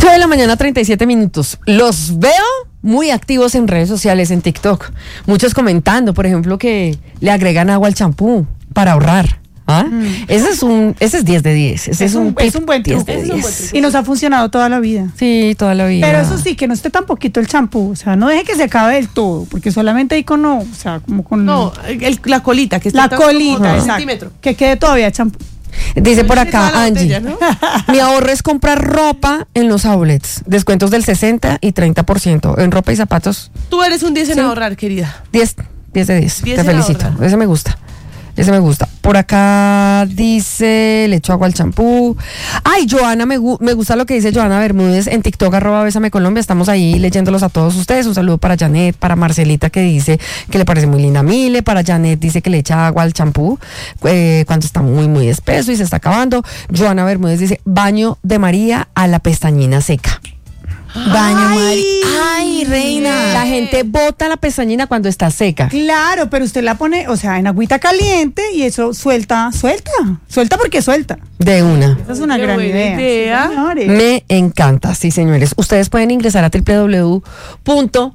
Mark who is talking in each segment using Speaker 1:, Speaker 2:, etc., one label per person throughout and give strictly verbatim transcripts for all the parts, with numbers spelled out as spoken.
Speaker 1: nueve de la mañana, treinta y siete minutos. Los veo muy activos en redes sociales, en TikTok. Muchos comentando, por ejemplo, que le agregan agua al champú para ahorrar. ¿Ah? Mm. Ese es un, ese es diez de diez. Ese es, es, un,
Speaker 2: es un buen truco. Y nos ha funcionado toda la vida.
Speaker 1: Sí, toda la vida.
Speaker 2: Pero eso sí, que no esté tan poquito el champú. O sea, no deje que se acabe del todo, porque solamente ahí con no, o sea, como con.
Speaker 3: No, el, la colita, que
Speaker 2: la colita, exacto. Que quede todavía champú.
Speaker 1: Dice por acá Angie, botella, ¿no? Mi ahorro es comprar ropa en los outlets, descuentos del sesenta y treinta por ciento en ropa y zapatos.
Speaker 3: Tú eres un diez en sí. ahorrar, querida.
Speaker 1: diez, diez de diez, te felicito, ahorrar. Ese me gusta. Ese me gusta. Por acá dice, le echo agua al champú. Ay, Joana, me, gu- me gusta lo que dice Joana Bermúdez en TikTok, arroba Bésame Colombia. Estamos ahí leyéndolos a todos ustedes. Un saludo para Janet, para Marcelita, que dice que le parece muy linda Mile. Para Janet, dice que le echa agua al champú eh, cuando está muy, muy espeso y se está acabando. Joana Bermúdez dice, baño de María a la pestañina seca.
Speaker 2: Baño María.
Speaker 1: Ay, reina. La gente bota la pestañina cuando está seca.
Speaker 2: Claro, pero usted la pone, o sea, en agüita caliente y eso suelta, suelta. Suelta porque suelta.
Speaker 1: De una.
Speaker 2: Esa es una Qué gran idea. idea.
Speaker 1: Sí, me encanta, sí, señores. Ustedes pueden ingresar a doble u doble u doble u punto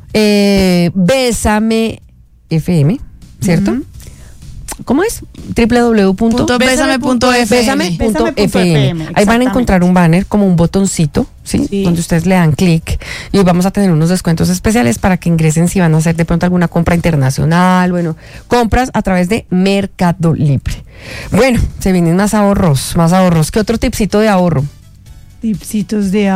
Speaker 1: bésame f m, ¿cierto? Uh-huh. ¿Cómo es? doble u doble u doble u punto bésame punto f m. Ahí van a encontrar un banner como un botoncito, ¿sí? Sí. Donde ustedes le dan clic y hoy vamos a tener unos descuentos especiales para que ingresen si van a hacer de pronto alguna compra internacional, bueno, compras a través de Mercado Libre. Bueno, se vienen más ahorros, más ahorros. ¿Qué otro tipcito de ahorro?
Speaker 2: Tipsitos de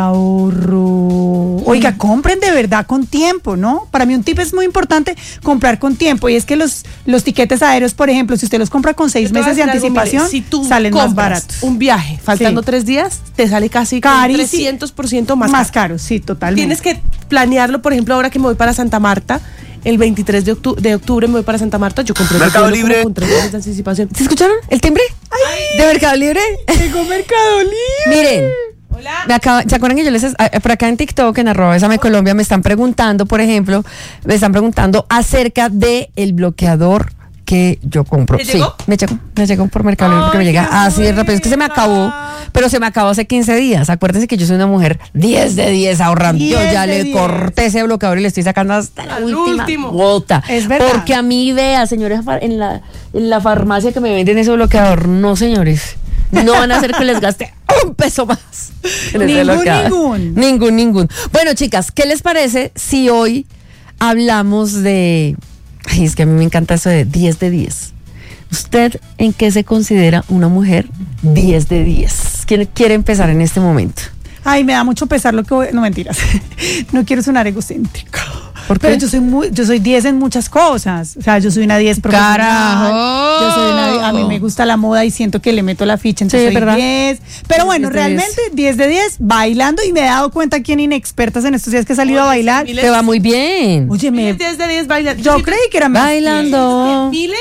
Speaker 2: ahorro. Oiga, compren de verdad con tiempo, ¿no? Para mí un tip es muy importante comprar con tiempo. Y es que los, los tiquetes aéreos, por ejemplo, si usted los compra con seis meses de anticipación, algo, mire, si tú salen más baratos.
Speaker 3: Un viaje, faltando sí. tres días, te sale casi trescientos por ciento más,
Speaker 2: más caro. Sí, totalmente.
Speaker 3: Tienes que planearlo, por ejemplo, ahora que me voy para Santa Marta. El veintitrés de octubre, de octubre me voy para Santa Marta. Yo compré
Speaker 4: Mercado Libre
Speaker 3: con tres meses de anticipación.
Speaker 1: ¿Se escucharon? ¿El timbre?
Speaker 2: Ay,
Speaker 1: ¿de Mercado Libre?
Speaker 2: Llegó Mercado Libre.
Speaker 1: Miren. Hola. Me acaba, ¿se acuerdan que yo les por acá en TikTok, en arroba Bésame Colombia, me están preguntando, por ejemplo, me están preguntando acerca de el bloqueador que yo compro.
Speaker 3: ¿Te llegó?
Speaker 1: Sí, me llegó, me llegó por Mercado Libre porque me llega así de rápido. Es que se me acabó, pero se me acabó hace quince días. Acuérdense que yo soy una mujer diez de diez ahorrando. Yo ya le diez. corté ese bloqueador y le estoy sacando hasta la Al última último. gota.
Speaker 2: Es verdad.
Speaker 1: Porque a mí, vea, señores, en la, en la farmacia que me venden ese bloqueador, no, señores. No van a hacer que les gaste un peso más.
Speaker 2: Ningún, ningún.
Speaker 1: Ningún, ningún. Bueno, chicas, ¿qué les parece si hoy hablamos de... Ay, es que a mí me encanta eso de diez de diez. ¿Usted en qué se considera una mujer diez de diez? ¿Quién quiere empezar en este momento?
Speaker 2: Ay, me da mucho pesar lo que voy... No, mentiras. No quiero sonar egocéntrico.
Speaker 1: ¿Por qué?
Speaker 2: Pero yo soy muy, yo soy diez en muchas cosas. O sea, yo soy una diez profesional.
Speaker 1: ¡Carajo!
Speaker 2: Yo soy una, a mí me gusta la moda y siento que le meto la ficha, entonces
Speaker 1: sí,
Speaker 2: soy
Speaker 1: ¿verdad?
Speaker 2: diez. Pero bueno, diez realmente diez de diez bailando y me he dado cuenta que en inexpertas en estos días que he salido Oye, a bailar.
Speaker 1: Te va muy bien.
Speaker 2: Oye, me...
Speaker 3: diez de diez bailando.
Speaker 2: Yo creí que era más
Speaker 1: bailando.
Speaker 3: Mile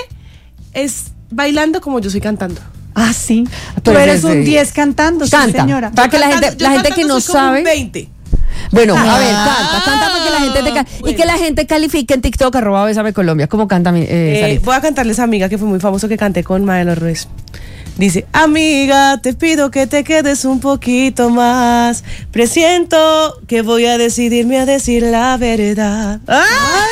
Speaker 3: es bailando como yo soy cantando.
Speaker 2: Ah, sí. Tú eres un diez cantando,
Speaker 1: Canta,
Speaker 2: sí, señora.
Speaker 1: Para que la gente, la gente que no sabe.
Speaker 3: veinte.
Speaker 1: Bueno,
Speaker 3: ah,
Speaker 1: a ver, canta, canta para que la gente te ca- bueno. Y que la gente califique en TikTok, arroba Bésame Colombia. ¿Cómo canta mi eh,
Speaker 3: eh, Voy a cantarles a Amiga, que fue muy famoso, que canté con Maelo Ruiz. Dice, amiga, te pido que te quedes un poquito más. Presiento que voy a decidirme a decir la verdad. ¡Ay!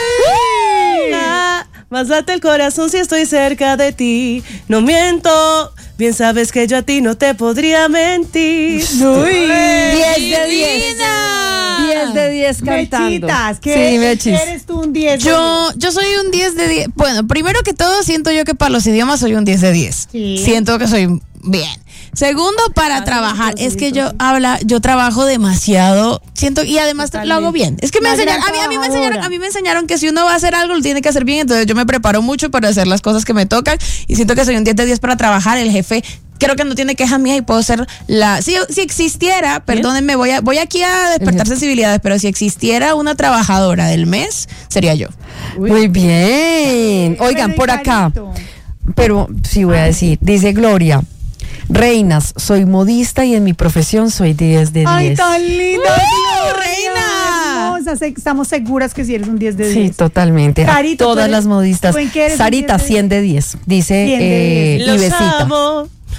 Speaker 3: ¡Ay! Más late el corazón si estoy cerca de ti. No miento. Bien sabes que yo a ti no te podría mentir.
Speaker 2: Uy,
Speaker 1: diez de diez. diez de diez cantando.
Speaker 2: Mechitas, ¿qué
Speaker 1: sí, Mechis.
Speaker 2: eres tú un diez?
Speaker 5: Yo, yo soy un diez de diez. Bueno, primero que todo, siento yo que para los idiomas soy un diez de diez.
Speaker 2: Sí.
Speaker 5: Siento que soy bien. Segundo, para ah, trabajar, es que yo habla, yo trabajo demasiado, siento, y además Totalmente. lo hago bien. Es que me enseñaron, a mí, a mí me enseñaron, a mí me enseñaron que si uno va a hacer algo, lo tiene que hacer bien, entonces yo me preparo mucho para hacer las cosas que me tocan, y siento que soy un diez de diez para trabajar. El jefe creo que no tiene queja mía y puedo ser la... Si, si existiera, perdónenme, voy a voy aquí a despertar sensibilidades, pero si existiera una trabajadora del mes, sería yo.
Speaker 1: Uy. Muy bien. Oigan, por acá, pero sí voy a decir, dice Gloria, reinas, soy modista y en mi profesión soy diez de diez.
Speaker 2: ¡Ay, tan linda!
Speaker 5: ¡Uh, reina!
Speaker 2: Hermosa, estamos seguras que si eres un diez de diez.
Speaker 1: Sí, totalmente.
Speaker 2: Sarita,
Speaker 1: todas
Speaker 2: eres,
Speaker 1: las modistas.
Speaker 2: ¿tú en qué eres
Speaker 1: Sarita, cien de diez. Dice
Speaker 2: cien de diez.
Speaker 1: Eh,
Speaker 3: Los
Speaker 1: Ivesita.
Speaker 3: amo.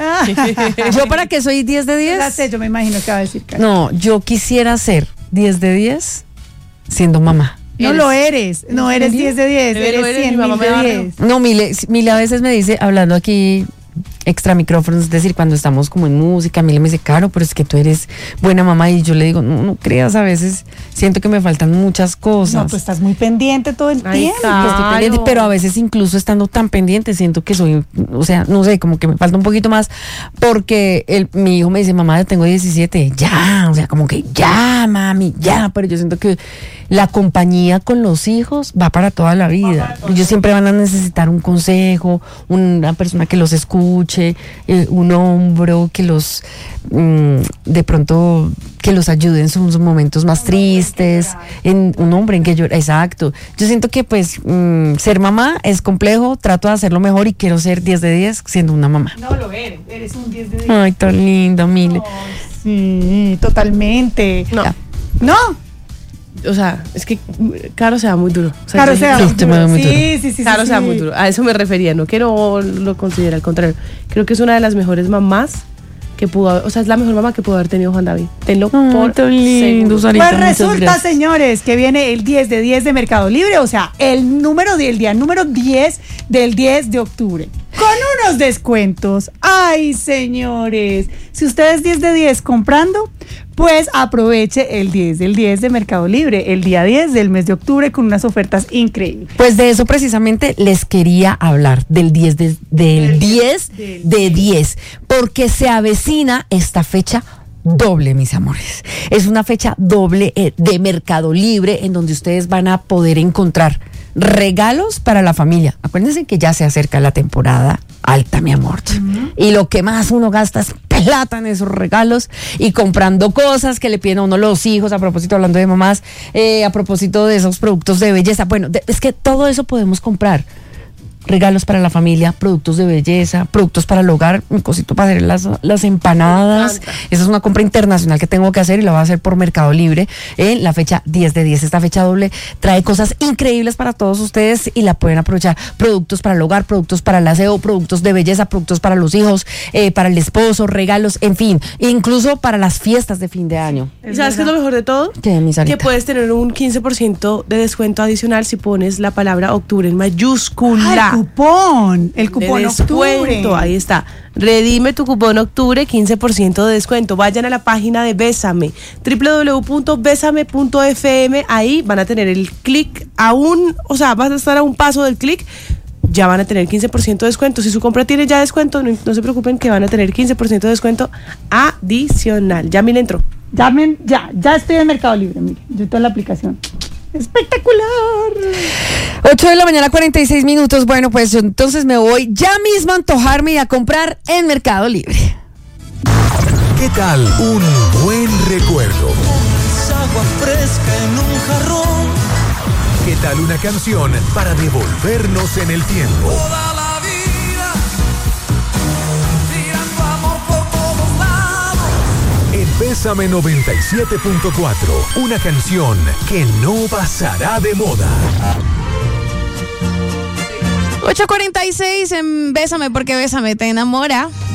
Speaker 1: ¿Yo para qué soy diez de diez?
Speaker 2: Ya sé, yo me imagino que va a decir. Karen.
Speaker 1: No, yo quisiera ser diez de diez siendo mamá.
Speaker 2: No
Speaker 3: ¿Eres?
Speaker 2: lo eres, no eres diez de diez,
Speaker 3: Bebé,
Speaker 2: eres
Speaker 3: no eres,
Speaker 2: cien
Speaker 3: mi mamá
Speaker 2: mil
Speaker 3: me
Speaker 2: de
Speaker 3: barrió.
Speaker 2: diez.
Speaker 1: No, Mile, Mile a veces me dice, hablando aquí extra micrófonos, es decir, cuando estamos como en música, Mile me dice, Caro, pero es que tú eres buena mamá, y yo le digo, no, no creas, a veces siento que me faltan muchas cosas.
Speaker 2: No, pues estás muy pendiente todo el
Speaker 3: Ay,
Speaker 2: tiempo.
Speaker 3: Caro.
Speaker 1: Que estoy pendiente,
Speaker 3: Claro.
Speaker 1: pero a veces incluso estando tan pendiente siento que soy, o sea, no sé, como que me falta un poquito más, porque el, mi hijo me dice, mamá, yo tengo diecisiete, ya, o sea, como que ya, mami, ya, pero yo siento que la compañía con los hijos va para toda la vida. Ellos siempre van a necesitar un consejo, una persona que los escuche, eh, un hombro que los, mm, de pronto, que los ayude en sus momentos más tristes, en un hombre en que llora, exacto. Yo siento que pues mm, ser mamá es complejo, trato de hacerlo mejor y quiero ser diez de diez siendo una mamá.
Speaker 2: No lo eres, eres un diez de diez.
Speaker 1: Ay, tan lindo, Mile.
Speaker 2: Sí, totalmente.
Speaker 3: No.
Speaker 1: Ya.
Speaker 2: ¿No?
Speaker 3: O sea, es que Caro se da muy duro. O sea,
Speaker 2: Claro,
Speaker 3: yo-
Speaker 2: sea
Speaker 1: Sí,
Speaker 2: muy
Speaker 1: te mueve
Speaker 2: duro.
Speaker 1: muy duro.
Speaker 2: Sí, sí, sí.
Speaker 3: Caro
Speaker 2: sí,
Speaker 3: se da
Speaker 2: sí.
Speaker 3: muy duro. A eso me refería, no que no lo considere, al contrario. Creo que es una de las mejores mamás que pudo haber, o sea, es la mejor mamá que pudo haber tenido Juan David. Tenlo
Speaker 1: Ay,
Speaker 3: por
Speaker 1: tan lindo,
Speaker 3: seguro.
Speaker 1: Sarita,
Speaker 2: Pues
Speaker 1: muchas
Speaker 2: resulta,
Speaker 1: gracias.
Speaker 2: señores, que viene el diez de diez de Mercado Libre, o sea, el número del día número diez del diez de octubre. Con unos descuentos. Ay, señores. Si usted es diez de diez comprando, pues aproveche el diez del diez de Mercado Libre, el día diez del mes de octubre, con unas ofertas increíbles.
Speaker 1: Pues de eso precisamente les quería hablar, del diez de, del diez de diez, porque se avecina esta fecha doble, mis amores. Es una fecha doble eh, de Mercado Libre, en donde ustedes van a poder encontrar regalos para la familia. Acuérdense que ya se acerca la temporada alta, mi amor. Y lo que más uno gasta es plata en esos regalos y comprando cosas que le piden a uno los hijos, a propósito, hablando de mamás, eh, a propósito de esos productos de belleza. Bueno, de- es que todo eso podemos comprar. Regalos para la familia, productos de belleza, productos para el hogar, un cosito para hacer las, las empanadas. Esa es una compra internacional que tengo que hacer y la voy a hacer por Mercado Libre en la fecha diez de diez. Esta fecha doble trae cosas increíbles para todos ustedes y la pueden aprovechar. Productos para el hogar, productos para el aseo, productos de belleza, productos para los hijos, eh, para el esposo, regalos, en fin, incluso para las fiestas de fin de año.
Speaker 3: ¿Y sabes qué es lo mejor de todo?
Speaker 1: ¿Qué, mi Sarita?
Speaker 3: Que puedes tener un quince por ciento de descuento adicional si pones la palabra octubre en
Speaker 2: Ah,
Speaker 3: mayúscula.
Speaker 2: el cupón, el
Speaker 3: De
Speaker 2: cupón
Speaker 3: descuento,
Speaker 2: octubre.
Speaker 3: ahí está. Redime tu cupón octubre, quince por ciento de descuento. Vayan a la página de Bésame, doble u doble u doble u punto bésame punto efe eme. Ahí van a tener el clic aún, o sea, vas a estar a un paso del clic. Ya van a tener quince por ciento de descuento. Si su compra tiene ya descuento, no, no se preocupen que van a tener quince por ciento de descuento adicional. Ya miren, entró.
Speaker 2: Llamen, ya, ya estoy en Mercado Libre, mire, yo tengo la aplicación. Espectacular.
Speaker 1: ocho de la mañana, cuarenta y seis minutos. Bueno, pues yo entonces me voy ya mismo a antojarme y a comprar en Mercado Libre.
Speaker 4: ¿Qué tal un buen recuerdo?
Speaker 6: Agua fresca en un jarrón.
Speaker 4: ¿Qué tal una canción para devolvernos en el tiempo?
Speaker 6: Toda la vida, tirando amor por todos lados.
Speaker 4: En Bésame noventa y siete punto cuatro, una canción que no pasará de moda.
Speaker 5: ocho cuarenta y seis en Bésame porque Bésame te enamora.